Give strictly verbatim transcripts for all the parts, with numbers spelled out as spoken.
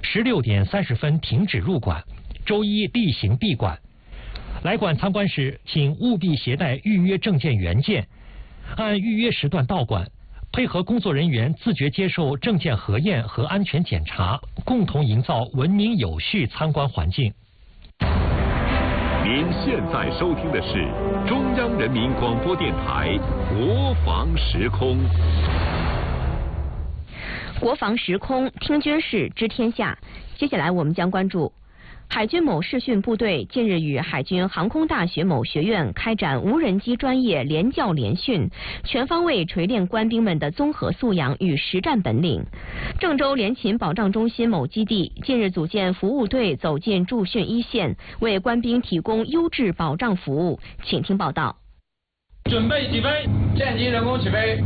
十六点三十分停止入馆，周一例行闭馆。来馆参观时，请务必携带预约证件原件，按预约时段到馆，配合工作人员自觉接受证件核验和安全检查，共同营造文明有序参观环境。 您现在收听的是中央人民广播电台国防时空。 国防时空，听军事，知天下。接下来我们将关注。海军某视训部队近日与海军航空大学某学院开展无人机专业联教联训，全方位锤炼官兵们的综合素养与实战本领。郑州联勤保障中心某基地近日组建服务队，走进驻训一线，为官兵提供优质保障服务。请听报道。 准备起飞，舰机人工起飞。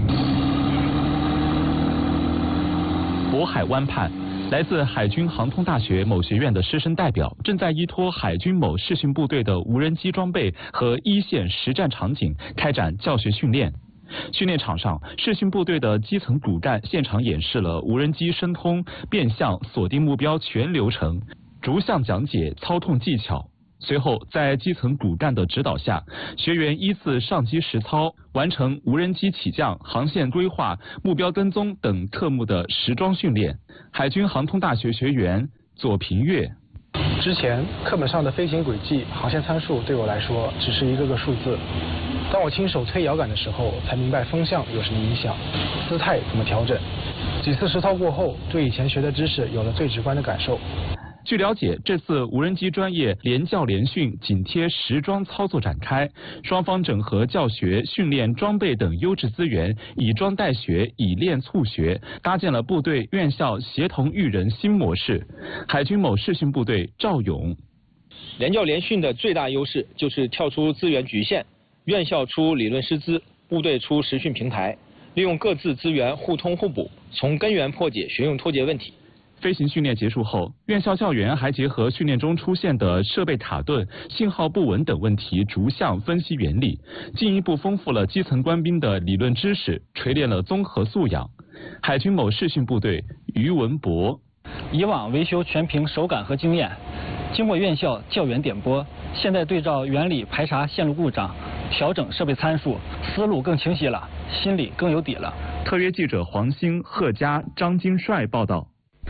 渤海湾畔，来自海军航空大学某学院的师生代表正在依托海军某视训部队的无人机装备和一线实战场景开展教学训练。训练场上，视训部队的基层骨干现场演示了无人机升空、变向、锁定目标全流程，逐项讲解操控技巧。随后，在基层骨干的指导下，学员依次上机实操，完成无人机起降、航线规划、目标跟踪等科目的实装训练。海军航空大学学员左平月： 之前课本上的飞行轨迹、航线参数对我来说只是一个个数字，当我亲手推摇杆的时候，才明白风向有什么影响，姿态怎么调整。几次实操过后，对以前学的知识有了最直观的感受。 据了解，这次无人机专业联教联训紧贴实装操作展开，双方整合教学、训练、装备等优质资源，以装带学，以练促学，搭建了部队院校协同育人新模式。海军某视训部队赵勇： 联教联训的最大优势就是跳出资源局限，院校出理论师资，部队出实训平台，利用各自资源互通互补，从根源破解学用脱节问题。 飞行训练结束后，院校教员还结合训练中出现的设备卡顿、信号不稳等问题，逐项分析原理，进一步丰富了基层官兵的理论知识，锤炼了综合素养。海军某视训部队于文博： 以往维修全凭手感和经验，经过院校教员点拨，现在对照原理排查线路故障，调整设备参数，思路更清晰了，心里更有底了。 特约记者黄兴、贺佳、张金帅报道。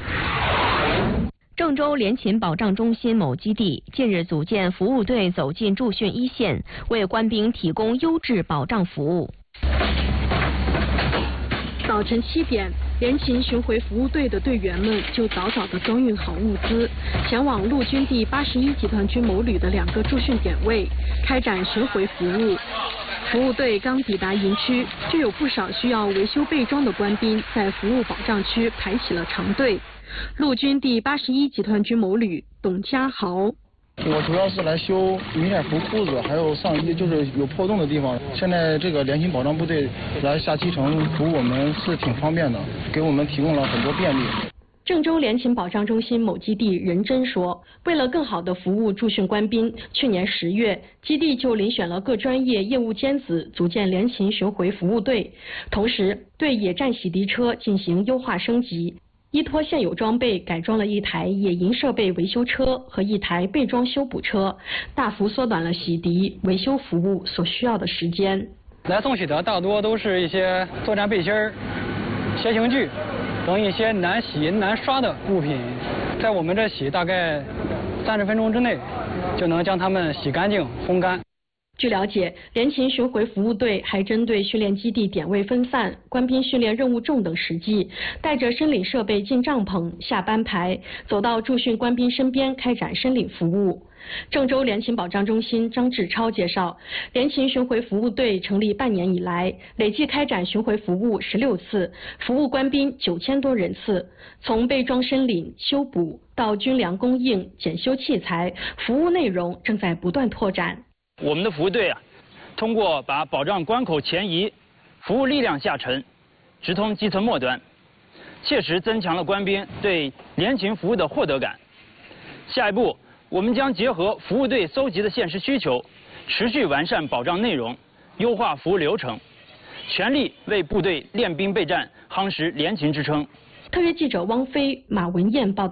郑州联勤保障中心某基地近日组建服务队，走进驻训一线，为官兵提供优质保障服务。 早晨七点，联勤巡回服务队的队员们就早早地装运好物资，前往陆军第八十一集团军某旅的两个驻训点位，开展巡回服务。服务队刚抵达营区，就有不少需要维修备装的官兵在服务保障区排起了长队。陆军第八十一集团军某旅董家豪： 我主要是来修迷彩服裤子，还有上衣，就是有破洞的地方。现在这个联勤保障部队来下基层服务我们是挺方便的，给我们提供了很多便利。 郑州联勤保障中心某基地任真说，为了更好地服务驻训官兵，去年十月，基地就遴选了各专业业务尖子，组建联勤巡回服务队，同时对野战洗涤车进行优化升级。依托现有装备改装了一台野营设备维修车和一台备装修补车，大幅缩短了洗涤、维修服务所需要的时间。 来送洗的大多都是一些作战背心儿、鞋型具等一些难洗难刷的物品，在我们这洗大概三十分钟之内就能将它们洗干净、烘干。 据了解，联勤巡回服务队还针对训练基地点位分散、官兵训练任务重等实际，带着申领设备进帐篷、下班排，走到驻训官兵身边开展申领服务。郑州联勤保障中心张志超介绍，联勤巡回服务队成立半年以来，累计开展巡回服务十六次，服务官兵九千多人次。从备装申领、修补到军粮供应、检修器材，服务内容正在不断拓展。 我们的服务队啊，通过把保障关口前移、服务力量下沉，直通基层末端，切实增强了官兵对联勤服务的获得感。下一步，我们将结合服务队搜集的现实需求，持续完善保障内容，优化服务流程，全力为部队练兵备战夯实联勤支撑。 特约记者汪飞、马文燕报道。